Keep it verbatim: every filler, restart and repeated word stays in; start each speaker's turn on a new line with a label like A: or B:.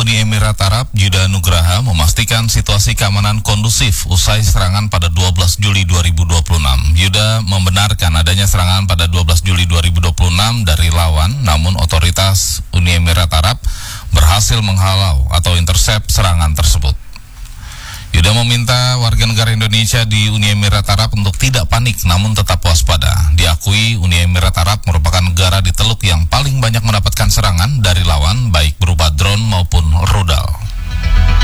A: Uni Emirat Arab, Yuda Nugraha, memastikan situasi keamanan kondusif usai serangan pada dua belas Juli dua ribu dua puluh enam. Yuda membenarkan adanya serangan pada dua belas Juli dua ribu dua puluh enam dari lawan, namun otoritas Uni Emirat Arab berhasil menghalau atau intercept serangan tersebut. Yuda meminta warga negara Indonesia di Uni Emirat Arab untuk tidak panik namun tetap waspada. Diakui Uni Emirat Arab merupakan negara di Teluk yang paling banyak mendapatkan serangan dari lawan baik